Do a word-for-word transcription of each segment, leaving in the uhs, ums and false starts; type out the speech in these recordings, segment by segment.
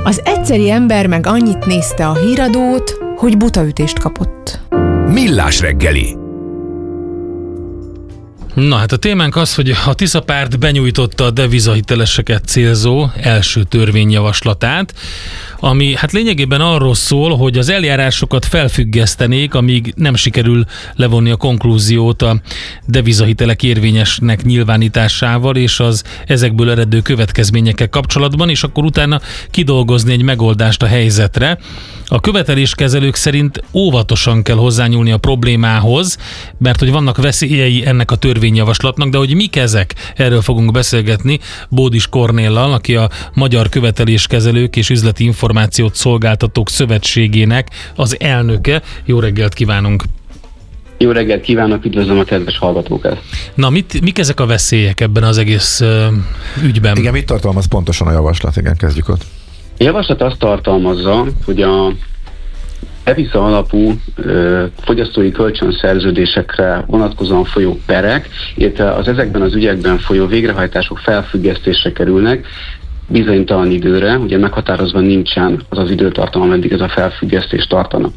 Az egyszeri ember meg annyit nézte a híradót, hogy butaütést kapott. Millás reggeli. Na hát a témánk az, hogy a Tisza párt benyújtotta a devizahiteleseket célzó első törvényjavaslatát, ami hát lényegében arról szól, hogy az eljárásokat felfüggesztenék, amíg nem sikerül levonni a konklúziót a devizahitelek érvényesnek nyilvánításával és az ezekből eredő következményekkel kapcsolatban, és akkor utána kidolgozni egy megoldást a helyzetre. A követeléskezelők szerint óvatosan kell hozzányúlni a problémához, mert hogy vannak veszélyei ennek a törvényjavaslatnak, de hogy mik ezek, erről fogunk beszélgetni Bódis Kornéllal, aki a Magyar Követeléskezelők és Üzleti Információt Szolgáltatók Szövetségének az elnöke. Jó reggelt kívánunk! Jó reggelt kívánok, üdvözlöm a kedves hallgatókat! Na, mit, mik ezek a veszélyek ebben az egész uh, ügyben? Igen, mit tartalmaz pontosan a javaslat? Igen, kezdjük ott. A javaslat azt tartalmazza, hogy a deviza alapú ö, fogyasztói kölcsönszerződésekre vonatkozóan folyó perek, illetve az ezekben az ügyekben folyó végrehajtások felfüggesztésre kerülnek bizonytalan időre, ugye meghatározva nincsen az az időtartam, ameddig ez a felfüggesztés tartana.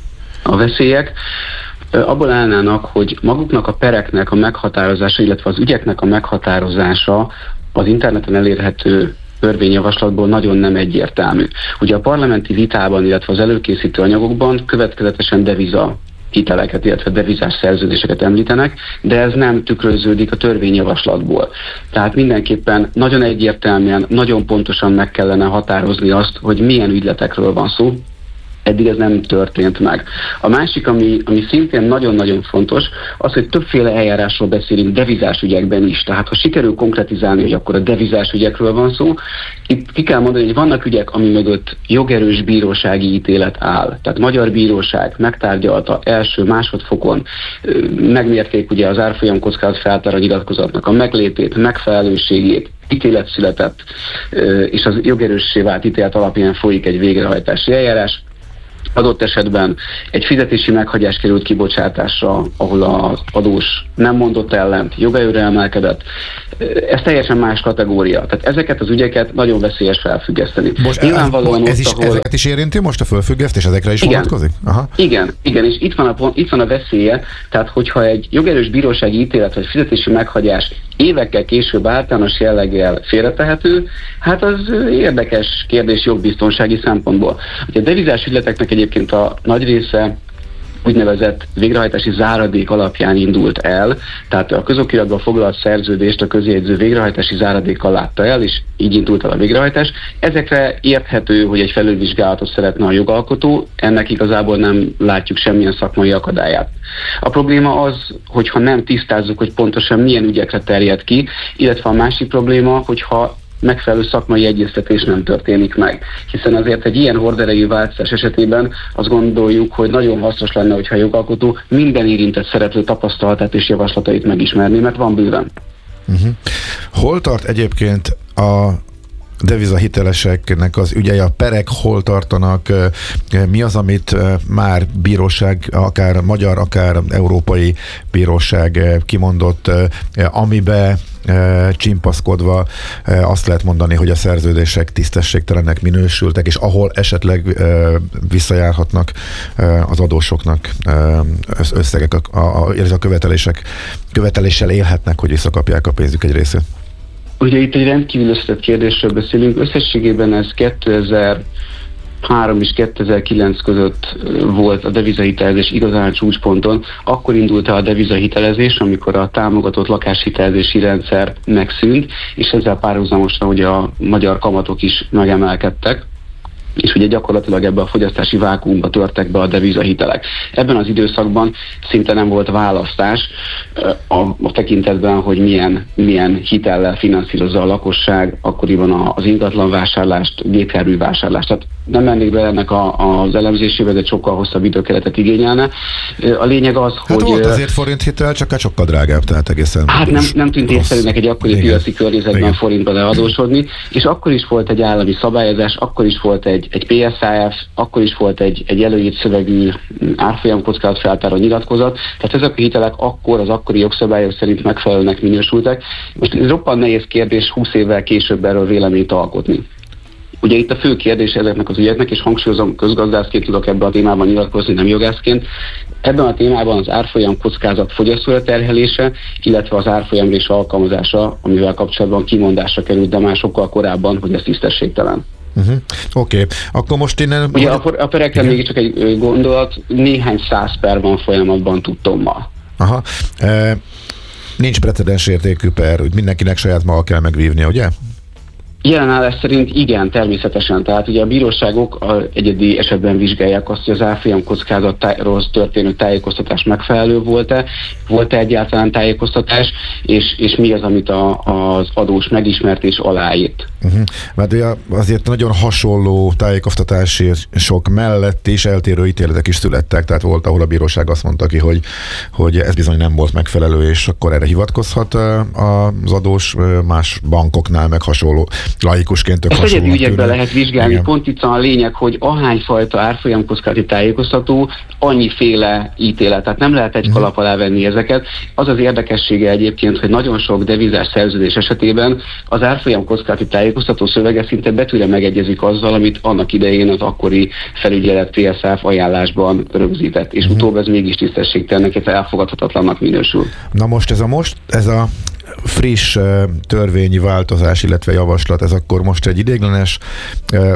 A veszélyek ö, abból állnának, hogy maguknak a pereknek a meghatározása, illetve az ügyeknek a meghatározása az interneten elérhető törvényjavaslatból nagyon nem egyértelmű. Ugye a parlamenti vitában, illetve az előkészítő anyagokban következetesen deviza hiteleket, illetve devizás szerződéseket említenek, de ez nem tükröződik a törvényjavaslatból. Tehát mindenképpen nagyon egyértelműen, nagyon pontosan meg kellene határozni azt, hogy milyen ügyletekről van szó. Eddig ez nem történt meg. A másik, ami, ami szintén nagyon-nagyon fontos, az, hogy többféle eljárásról beszélünk devizás ügyekben is. Tehát ha sikerül konkretizálni, hogy akkor a devizás ügyekről van szó, itt ki kell mondani, hogy vannak ügyek, ami mögött jogerős bírósági ítélet áll. Tehát magyar bíróság megtárgyalta első, másodfokon, megmérték ugye az árfolyam kockázat feltáró nyilatkozatnak a meglétét, megfelelőségét, ítélet született, és az jogerőssé vált ítélet alapján folyik egy végrehajtási eljárás. Adott esetben egy fizetési meghagyás került kibocsátásra, ahol az adós nem mondott ellent, jogerőre emelkedett. Ez teljesen más kategória. Tehát ezeket az ügyeket nagyon veszélyes felfüggeszteni. Most Nyilvánvalóan ez ott, is, ahol... ezeket is érinti most a felfüggesztés? Ezekre is igen, vonatkozik? Aha. Igen, igen, és itt van, a, itt van a veszélye, tehát hogyha egy jogerős bírósági ítélet vagy fizetési meghagyás évekkel később általános jelleggel félretehető, hát az érdekes kérdés jogbiztonsági szempontból. Ugye a devizás ügyleteknek egyébként a nagy része úgynevezett végrehajtási záradék alapján indult el, tehát a közokiratban foglalt szerződést a közjegyző végrehajtási záradékkal látta el, és így indult el a végrehajtás. Ezekre érthető, hogy egy felülvizsgálatot szeretne a jogalkotó, ennek igazából nem látjuk semmilyen szakmai akadályát. A probléma az, hogyha nem tisztázzuk, hogy pontosan milyen ügyekre terjed ki, illetve a másik probléma, hogyha megfelelő szakmai egyeztetés nem történik meg. Hiszen azért egy ilyen horderejű változás esetében azt gondoljuk, hogy nagyon hasznos lenne, hogyha a jogalkotó minden érintett szereplő tapasztalatát és javaslatait megismerni, mert van bőven. Uh-huh. Hol tart egyébként a devizahiteleseknek az ügyei, a perek hol tartanak, mi az, amit már bíróság, akár magyar, akár európai bíróság kimondott, amibe csimpaszkodva azt lehet mondani, hogy a szerződések tisztességtelenek minősültek, és ahol esetleg visszajárhatnak az adósoknak összegek, a, a, a követelések, követeléssel élhetnek, hogy visszakapják a pénzük egy részét. Ugye itt egy rendkívül összetett kérdésről beszélünk. Összességében ez kétezer-három és kétezer-kilenc között volt a devizahitelezés igazán csúcsponton. Akkor indult el a devizahitelezés, amikor a támogatott lakáshitelezési rendszer megszűnt, és ezzel párhuzamosan ugye a magyar kamatok is megemelkedtek, és ugye gyakorlatilag ebbe a fogyasztási vákuumba törtek be a devizahitelek. Ebben az időszakban szinte nem volt választás a, a tekintetben, hogy milyen, milyen hitellel finanszírozza a lakosság akkoriban az ingatlan vásárlást, gépjármű vásárlást. Tehát nem mennék be ennek a, az elemzésébe, de sokkal hosszabb időkeretet igényelne. A lényeg az, hát hogy... Hát volt azért forint hitel, csak sokkal drágább, tehát egészen... Hát nem, nem tűnt észszerűnek egy akkori igen, piaci környezetben igen, forintba leadósodni, és akkor is volt egy állami szabályozás, akkor is volt egy, egy pé es á ef, akkor is volt egy, egy előírt szövegű árfolyamkockázat feltáró nyilatkozat, tehát ezek a hitelek akkor az akkori jogszabályok szerint megfelelőnek minősültek. Most ez roppant nehéz kérdés húsz évvel később erről véleményt alkotni. Ugye itt a fő kérdés ezeknek az ügyeknek, és hangsúlyozom, közgazdászként tudok ebben a témában nyilatkozni, nem jogászként. Ebben a témában az árfolyam kockázat fogyasztóra terhelése, illetve az árfolyamrés alkalmazása, amivel kapcsolatban kimondásra került, de már sokkal korábban, hogy ez tisztességtelen. Uh-huh. Oké, okay. Akkor most innen... Ugye a, a perekkel még csak egy gondolat, néhány száz per van folyamatban tudtommal. Aha. E, nincs precedens értékű per, hogy mindenkinek saját maga kell megvívnia, ugye? Jelenállás szerint igen, természetesen. Tehát ugye a bíróságok a egyedi esetben vizsgálják azt, hogy az árfolyam kockázatról történő tájékoztatás megfelelő volt-e, volt-e egyáltalán tájékoztatás, és, és mi az, amit a, az adós megismert és aláírt. Uh-huh. Mert ugye azért nagyon hasonló tájékoztatások mellett is eltérő ítéletek is születtek, tehát volt, ahol a bíróság azt mondta ki, hogy, hogy ez bizony nem volt megfelelő, és akkor erre hivatkozhat az adós, más bankoknál meg hasonló. Laikusként tök hasonlóan tűnik. Ezt egyedi ügyekben lehet vizsgálni. Igen. Pont itt a lényeg, hogy ahányfajta árfolyamkockázati tájékoztató, annyiféle ítélet. Tehát nem lehet egy uh-huh. kalap alá venni ezeket. Az az érdekessége egyébként, hogy nagyon sok devizás szerződés esetében az árfolyamkockázati tájékoztató szövege szinte betűre megegyezik azzal, amit annak idején az akkori felügyelet té es ef ajánlásban rögzített. És uh-huh. utóbb ez mégis tisztességtelennek, ez elfogadhatatlannak minősül. Na most ez a most, ez a friss uh, törvényi változás, illetve javaslat, ez akkor most egy ideiglenes uh,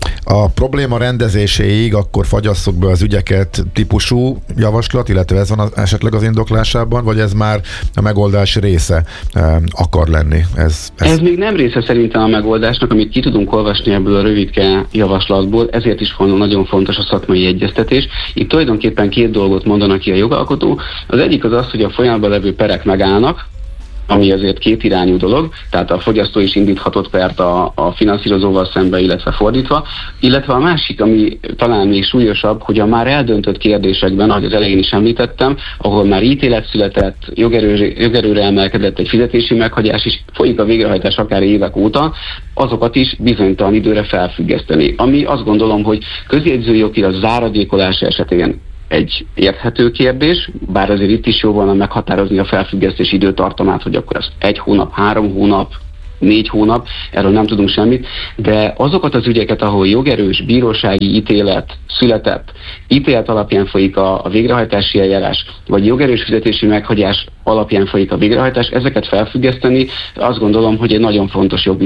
a probléma rendezéséig akkor fagyasszuk be az ügyeket típusú javaslat, illetve ez van az, esetleg az indoklásában, vagy ez már a megoldás része uh, akar lenni? Ez, ez... ez még nem része szerintem a megoldásnak, amit ki tudunk olvasni ebből a rövidke javaslatból, ezért is volna nagyon fontos a szakmai egyeztetés. Itt tulajdonképpen két dolgot mondanak ki a jogalkotó. Az egyik az az, hogy a folyamatban levő perek megállnak, ami azért kétirányú dolog, tehát a fogyasztó is indíthatott pert a, a finanszírozóval szembe, illetve fordítva, illetve a másik, ami talán még súlyosabb, hogy a már eldöntött kérdésekben, ahogy az elején is említettem, ahol már ítélet született, jogerő, jogerőre emelkedett egy fizetési meghagyás is, folyik a végrehajtás akár évek óta, azokat is bizonytalan időre felfüggeszteni. Ami azt gondolom, hogy közjegyzőjogilag záradékolás esetén egy érthető kérdés, bár azért itt is jó volna meghatározni a felfüggesztés időtartamát, hogy akkor ez egy hónap, három hónap, négy hónap, erről nem tudunk semmit, de azokat az ügyeket, ahol jogerős bírósági ítélet született, ítélet alapján folyik a, a végrehajtási eljárás, vagy jogerős fizetési meghagyás alapján folyik a végrehajtás, ezeket felfüggeszteni, azt gondolom, hogy egy nagyon fontos jogbiztonsági